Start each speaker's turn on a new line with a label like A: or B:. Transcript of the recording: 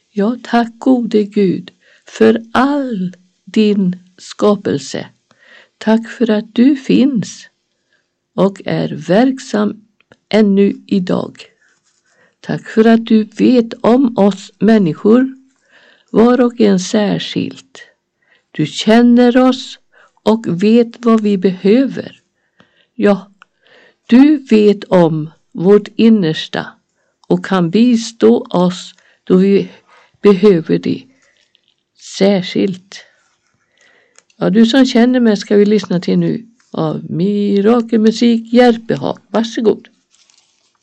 A: Ja, tack gode Gud för all din skapelse. Tack för att du finns och är verksam ännu idag. Tack för att du vet om oss människor, var och en särskilt. Du känner oss och vet vad vi behöver. Ja, du vet om vårt innersta och kan bistå oss då vi behöver det särskilt. Ja, du som känner mig ska vi lyssna till nu av Mirakelmusik Järpehag. Varsågod.